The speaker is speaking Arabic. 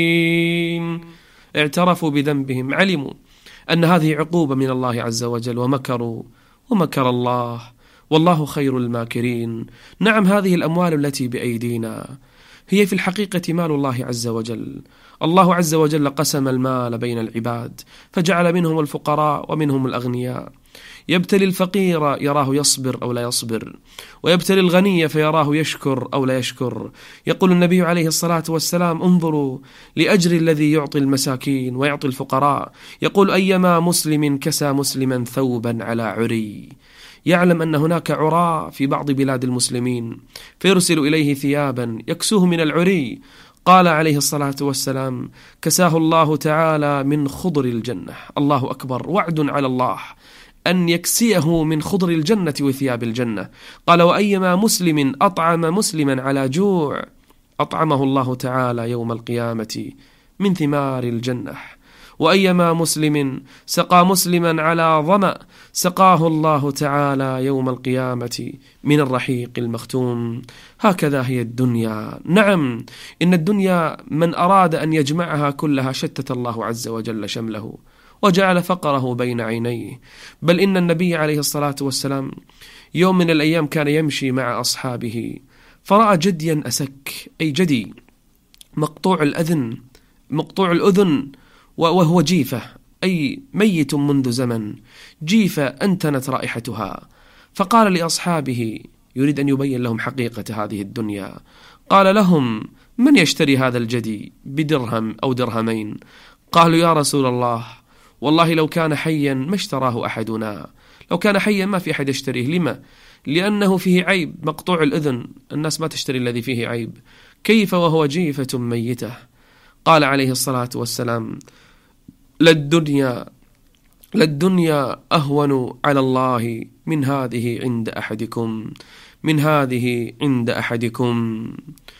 اعترفوا بذنبهم، علموا أن هذه عقوبة من الله عز وجل، ومكروا ومكر الله والله خير الماكرين. نعم، هذه الأموال التي بأيدينا هي في الحقيقة مال الله عز وجل. الله عز وجل قسم المال بين العباد فجعل منهم الفقراء ومنهم الأغنياء، يبتلي الفقير يراه يصبر أو لا يصبر، ويبتلي الغني فيراه يشكر أو لا يشكر. يقول النبي عليه الصلاة والسلام: انظروا لأجر الذي يعطي المساكين ويعطي الفقراء. يقول: أيما مسلم كسى مسلما ثوبا على عري. يعلم أن هناك عراة في بعض بلاد المسلمين، فيرسل إليه ثيابا يكسوه من العري. قال عليه الصلاة والسلام: كساه الله تعالى من خضر الجنة. الله أكبر، وعد على الله أن يكسيه من خضر الجنة وثياب الجنة. قال: وأيما مسلم أطعم مسلما على جوع أطعمه الله تعالى يوم القيامة من ثمار الجنة. وأيما مسلم سقى مسلما على ظمأ سقاه الله تعالى يوم القيامة من الرحيق المختوم. هكذا هي الدنيا. نعم، إن الدنيا من أراد أن يجمعها كلها شتت الله عز وجل شمله وجعل فقره بين عينيه. بل إن النبي عليه الصلاة والسلام يوم من الأيام كان يمشي مع أصحابه فرأى جديا أسك، أي جدي مقطوع الأذن وهو جيفة، أي ميت منذ زمن، جيفة أنتنت رائحتها. فقال لأصحابه يريد أن يبين لهم حقيقة هذه الدنيا، قال لهم: من يشتري هذا الجدي بدرهم أو درهمين؟ قالوا: يا رسول الله، والله لو كان حيا ما اشتراه أحدنا. لو كان حيا ما في أحد يشتريه. لما؟ لأنه فيه عيب، مقطوع الأذن، الناس ما تشتري الذي فيه عيب، كيف وهو جيفة ميتة؟ قال عليه الصلاة والسلام: للدنيا أهون على الله من هذه عند أحدكم.